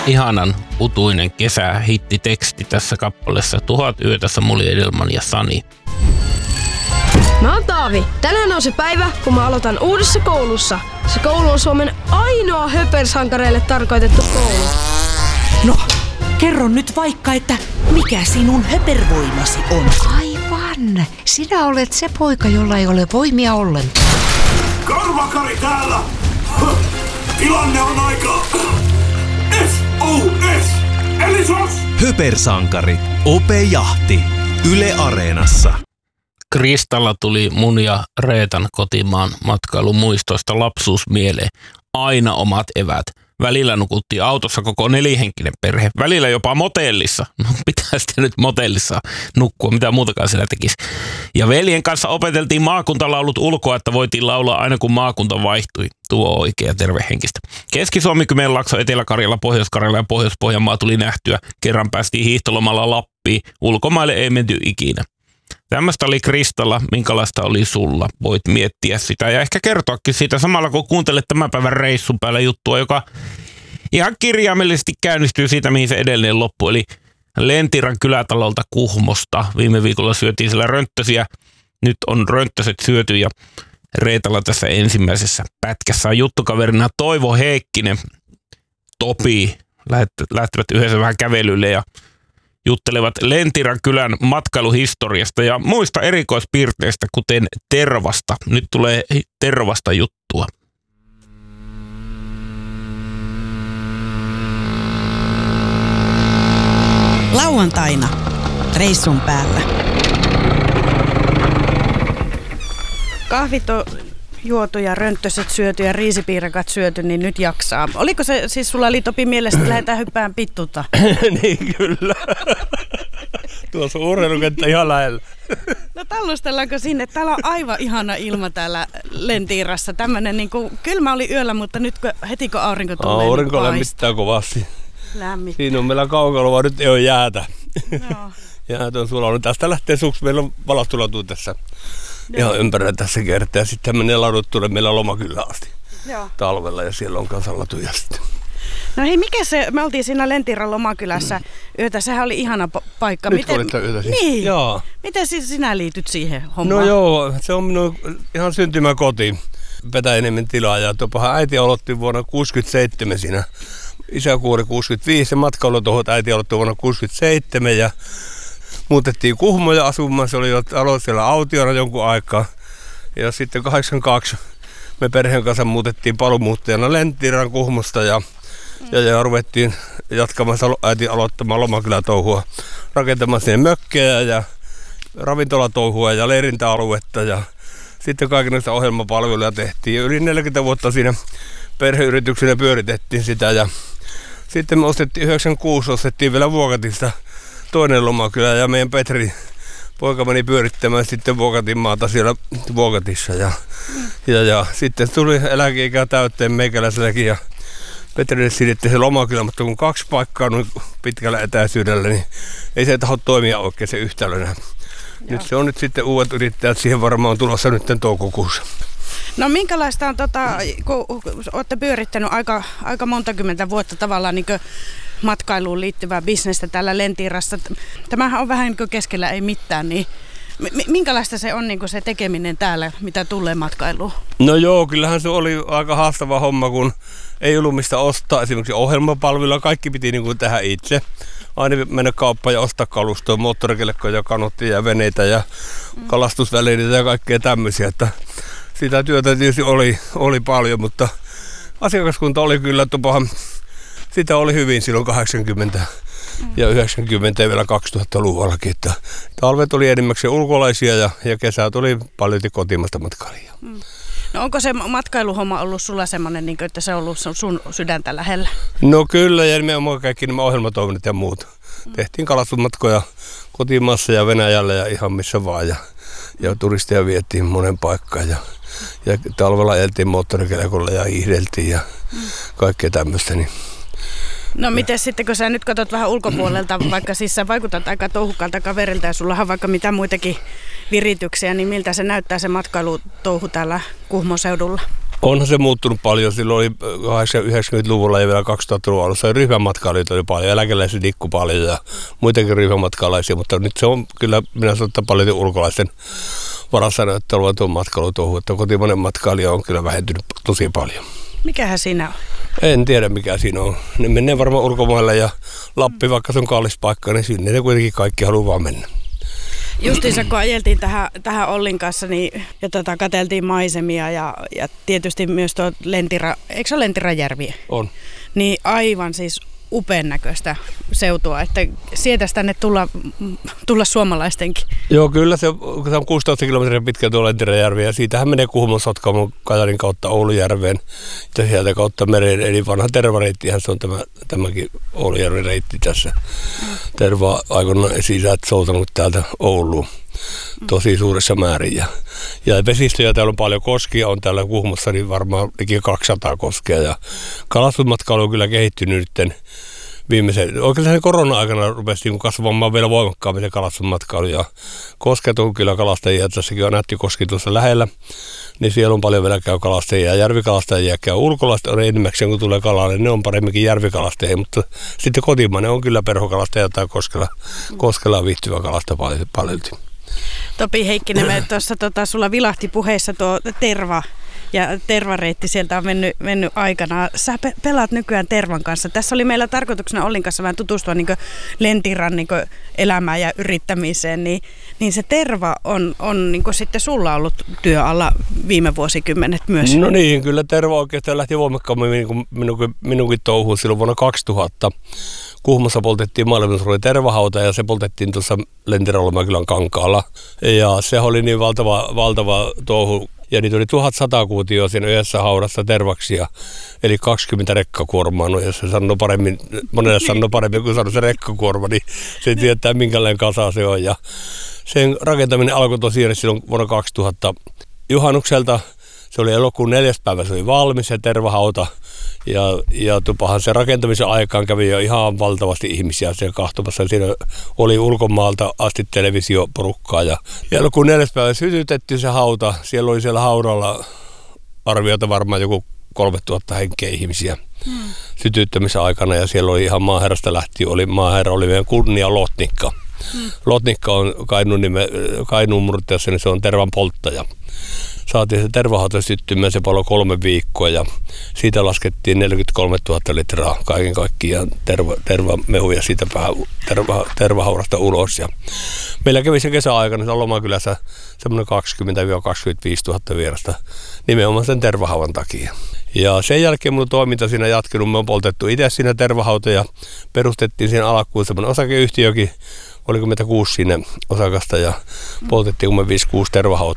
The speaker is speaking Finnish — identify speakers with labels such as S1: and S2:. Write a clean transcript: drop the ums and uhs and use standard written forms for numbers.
S1: ihanan utuinen kesähittiteksti tässä kappaleessa 1000 yötä Samuli Edelman ja Sani.
S2: Mä oon Taavi. Tänään on se päivä, kun mä aloitan uudessa koulussa. Se koulu on Suomen ainoa höpersankareille tarkoitettu koulu.
S3: No, kerro nyt vaikka, että mikä sinun höpervoimasi on?
S4: Aivan. Sinä olet se poika, jolla ei ole voimia ollenkaan.
S5: Karvakari täällä! Tilanne on aika... SOS! Eli SOS!
S6: Höpersankari. Ope Jahti. Yle Areenassa.
S1: Kristalla tuli mun ja Reetan kotimaan matkailumuistoista lapsuus mieleen. Aina omat evät. Välillä nukuttiin autossa koko 4-henkinen perhe. Välillä jopa motellissa. No pitää sitten nyt motellissa nukkua, mitä muutakaan siellä tekisi. Ja veljen kanssa opeteltiin maakuntalaulut ulkoa, että voitiin laulaa aina kun maakunta vaihtui. Tuo on oikea tervehenkistä. Keski-Suomi, Kymenlaakso, Etelä-Karjala, Pohjois-Karjala ja Pohjois-Pohjanmaa tuli nähtyä. Kerran päästiin hiihtolomalla Lappiin. Ulkomaille ei menty ikinä. Tämmöistä oli Kristalla, minkälaista oli sulla. Voit miettiä sitä ja ehkä kertoakin siitä samalla, kun kuuntelet tämän päivän reissun päällä juttua, joka ihan kirjaimellisesti käynnistyy siitä, mihin se edellinen loppu. Eli Lentiran kylätalolta Kuhmosta. Viime viikolla syötiin siellä rönttösiä. Nyt on rönttöset syöty ja Reetalla tässä ensimmäisessä pätkässä on juttukaverina Toivo Heikkinen. Topi lähtevät yhdessä vähän kävelylle ja juttelevat Lentiran kylän matkailuhistoriasta ja muista erikoispiirteistä, kuten tervasta. Nyt tulee tervasta juttua.
S3: Lauantaina reissun päällä.
S7: Kahvit on juotu ja rönttöset syöty ja riisipiirakat syöty, niin nyt jaksaa. Oliko se siis sulla oli Topi mielestä, että lähdetään hyppään pittuta?
S8: Niin kyllä. Tuossa on urheilukenttä ihan lähellä.
S7: No tallustellaanko sinne? Täällä on aivan ihana ilma täällä Lentirassa. Tämmönen niinku, kylmä oli yöllä, mutta nyt heti kun aurinko tulee,
S8: aurinko lämmittää kovasti.
S7: Lämmittää.
S8: Siinä on meillä kaukaloa, nyt ei ole jäätä.
S7: Joo.
S8: Jäät on sulanut. Tästä lähtee suksi. Meillä on valot sulautuu tässä. Ihan ympärillä tässä kertaa. Ja sitten menee ladut tulee meillä Lomakylään asti.
S7: Joo.
S8: Talvella ja siellä on kanssa latuja sitten.
S7: No hei, mikä se, me oltiin siinä Lentiran Lomakylässä yötä, sehän oli ihana paikka.
S8: Nyt olit yötä siis.
S7: Niin.
S8: Joo.
S7: Miten siis sinä liityt siihen hommaan?
S8: No joo, se on minun ihan syntymäkoti. Petäjäniemen tilaa ja tuopahan äiti aloitti vuonna 1967 siinä. Isä kuoli 65 ja matkailutohot äiti aloitti vuonna 1967 ja muutettiin Kuhmoja asumaan. Se oli aloitti siellä autiona jonkun aikaa. Ja sitten 82 me perheen kanssa muutettiin paluumuuttajana Lentiran Kuhmosta ja ruvettiin jatkamaan äiti aloittamaan Lomakylätouhua, rakentamaan sinne mökkejä ja ravintolatouhua ja leirintäaluetta ja sitten kaikenlaista ohjelmapalveluja tehtiin. Ja yli 40 vuotta siinä perheyrityksenä pyöritettiin sitä ja sitten me 96 ostettiin vielä Vuokatista toinen Lomakylä ja meidän Petri poika meni pyörittämään sitten Vuokatin maata siellä Vuokatissa ja sitten tuli eläkeikä täytteen meikäläiselläkin ja Petrille siirrettiin se Lomakylä, mutta kun 2 paikkaa noin pitkällä etäisyydellä, niin ei se tahdo toimia oikein se yhtälönä. Nyt se on nyt sitten uudet yrittäjät, siihen varmaan on tulossa nyt toukokuussa.
S7: No minkälaista on, kun olette pyörittänyt aika monta kymmentä vuotta tavallaan niin matkailuun liittyvää bisnestä täällä Lentirassa. Tämähän on vähän niin kuin keskellä ei mitään, niin minkälaista se on niin kuin se tekeminen täällä, mitä tulee matkailuun?
S8: No joo, kyllähän se oli aika haastava homma, kun ei ollut mistä ostaa. Esimerkiksi ohjelmapalveluilla kaikki piti niin kuin tehdä itse. Aina mennä kauppaan ja ostaa kalustoa, moottorikelkkoja, kanottia ja veneitä ja kalastusvälineitä ja kaikkea tämmöisiä. Että sitä työtä tietysti oli paljon, mutta asiakaskunta oli kyllä sitä oli hyvin silloin 80 ja 90 ja vielä 2000-luvullakin. Että talvet oli enimmäkseen ulkolaisia ja kesät oli paljon kotimaista matkailijaa.
S7: No onko se matkailuhomma ollut sulla semmoinen, niin että se on ollut sun sydäntä lähellä?
S8: No kyllä, ja nimenomaan kaikki nämä ohjelmatoiminnot ja muut. Tehtiin kalastusmatkoja kotimaassa ja Venäjällä ja ihan missä vaan. Ja turisteja vietiin monen paikkaan. Ja talvella ajeltiin moottorikelkolla ja hiihdeltiin ja kaikkea tämmöistä. Niin.
S7: No miten sitten, kun sä nyt katsot vähän ulkopuolelta, vaikka siis sä vaikutat aika touhukalta kaverilta ja sulla on vaikka mitä muitakin virityksiä, niin miltä se näyttää se matkailutouhu täällä Kuhmon seudulla?
S8: Onhan se muuttunut paljon. Silloin oli 90-luvulla ja vielä 2000-luvun alussa ryhmämatkailijoita oli paljon. Eläkeläisiä liikkui paljon ja muitakin ryhmämatkaalaisia, mutta nyt se on kyllä, minä sanon, että paljon ulkolaisten varassa näyttää tuon matkailutohu, että kotimainen matkailija on kyllä vähentynyt tosi paljon.
S7: Mikähän siinä on?
S8: En tiedä mikä siinä on. Ne menee varmaan ulkomaille ja Lappi, vaikka se on kallis paikka, niin sinne ne kuitenkin kaikki haluaa vaan mennä.
S7: Justiinsa kun ajeltiin tähän Ollin kanssa niin, ja katseltiin maisemia ja tietysti myös tuo Lentira, eikö se ole Lentirajärvi?
S8: On.
S7: Niin aivan siis upean näköistä seutua, että sietäisi tänne tulla suomalaistenkin.
S8: Joo, kyllä se on 16 kilometriä pitkä tuo Lentirajärvi ja siitähän menee Kuhmon, Sotkamon, Kajanin kautta Oulujärveen ja sieltä kautta mereen. Eli vanha tervareittihän se on tämäkin Oulujärven reitti tässä. Terva aikoinaan esi-isät soutanut täältä Ouluun tosi suuressa määrin. Ja vesistöjä täällä on paljon, koskia on täällä Kuhmossa, niin varmaan liki 200 koskea. Ja kalastusmatkailu on kyllä kehittynyt nyt oikeastaan korona-aikana rupesi kasvamaan vielä voimakkaammin se kalastusmatkailu. Ja kosket on kyllä kalastajia, tässäkin on Nättikoski tuossa lähellä, niin siellä on paljon vielä käy kalastajia. Järvikalastajia käy ulkolaista, on enimmäkseen kun tulee kalaa, niin ne on paremminkin järvikalastajia, mutta sitten kotimainen on kyllä perhokalastaja tai koskella viihtyvä kalasta paljon.
S7: Topi Heikkinen, me tuossa sulla vilahti puheessa tuo terva ja tervareitti sieltä on mennyt aikana. Sä pelaat nykyään tervan kanssa. Tässä oli meillä tarkoituksena Ollin kanssa vähän tutustua niin Lentiran niin elämään ja yrittämiseen, niin se terva on niin sitten sulla ollut työalla viime vuosikymmenet myös. No
S8: niin, kyllä terva oikeastaan lähti voimakkaammin niin minunkin touhuun silloin vuonna 2000. Kuhmossa poltettiin maailmansuuri tervahauta ja se poltettiin tuossa Lentiralomäkylän kankaalla. Ja se oli niin valtava touhu. Ja niitä oli 1100 kuutioa siinä yhdessä haudassa tervaksia, eli 20 rekkakuormaa. No jos se sanoo paremmin, monelle sanoo paremmin kuin sanoo se rekkakuorma, niin se tietää minkälainen kasa se on. Ja sen rakentaminen alkoi tosiaan silloin vuonna 2000 juhannukselta. Se oli elokuun 4. päivä, se oli valmis se tervahauta. Ja tupahan se rakentamisen aikaan kävi jo ihan valtavasti ihmisiä siellä kahtomassa. Siinä oli ulkomaalta asti televisioporukkaa. Ja elokuun 4. päivä sytytettiin se hauta. Siellä oli siellä haudalla arviota varmaan joku 3000 henkeä ihmisiä sytyttämisen aikana. Ja siellä oli ihan maaherrasta lähtien, maaherra oli meidän kunnia Lotnikka. Lotnikka on Kainuun murteessa, niin se on tervan polttaja. Saatiin se tervahauta syttymään, se paloi 3 viikkoa ja siitä laskettiin 43 000 litraa kaiken kaikkiaan tervamehuja siitä tervahaudasta ulos. Ja meillä kävi se kesäaikana Lomakylässä semmoinen 20-25 000 vierasta nimenomaan sen tervahaudan takia. Ja sen jälkeen mun toiminta siinä jatkunut, me on poltettu itse siinä tervahauta ja perustettiin siinä alkuun semmoinen osakeyhtiökin. Oliko meitä 6 siinä osakasta ja poltettiin 5-6 tervahautaa.